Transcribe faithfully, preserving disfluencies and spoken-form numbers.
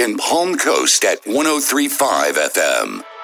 in Palm Coast at one oh three point five F M.